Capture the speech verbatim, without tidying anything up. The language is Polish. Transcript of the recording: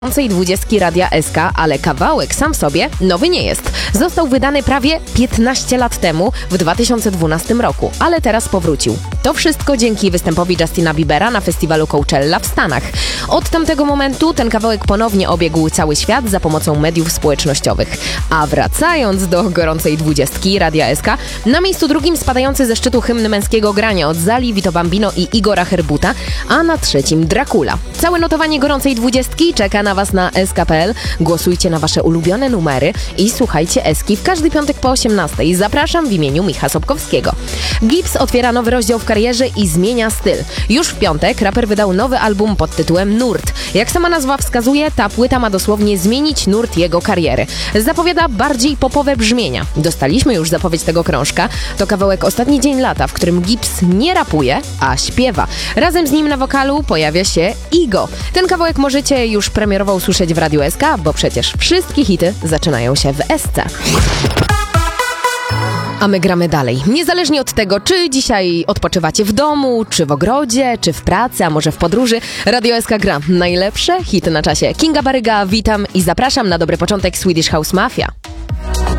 dwudziestki Radia S K, ale kawałek sam w sobie nowy nie jest. Został wydany prawie piętnaście lat temu, w dwa tysiące dwunastym roku, ale teraz powrócił. To wszystko dzięki występowi Justina Biebera na festiwalu Coachella w Stanach. Od tamtego momentu ten kawałek ponownie obiegł cały świat za pomocą mediów społecznościowych. A wracając do gorącej dwudziestki Radia S K, na miejscu drugim spadający ze szczytu hymn męskiego grania od Zali, Vito Bambino i Igora Herbuta, a na trzecim Dracula. Całe notowanie gorącej dwudziestki czeka na Was na S K kropka P L. Głosujcie na Wasze ulubione numery i słuchajcie Eski w każdy piątek po osiemnastej. Zapraszam w imieniu Micha Sobkowskiego. Gibbs otwiera nowy rozdział w karierze i zmienia styl. Już w piątek raper wydał nowy album pod tytułem Nurt. Jak sama nazwa wskazuje, ta płyta ma dosłownie zmienić nurt jego kariery. Zapowiada bardziej popowe brzmienia. Dostaliśmy już zapowiedź tego krążka. To kawałek Ostatni dzień lata, w którym Gibbs nie rapuje, a śpiewa. Razem z nim na wokalu pojawia się Igo. Ten kawałek możecie już premierowo usłyszeć w Radiu S K, bo przecież wszystkie hity zaczynają się w S C. A my gramy dalej. Niezależnie od tego, czy dzisiaj odpoczywacie w domu, czy w ogrodzie, czy w pracy, a może w podróży, Radio S K gra najlepsze hity na czasie. Kinga Baryga, witam i zapraszam na dobry początek Swedish House Mafia.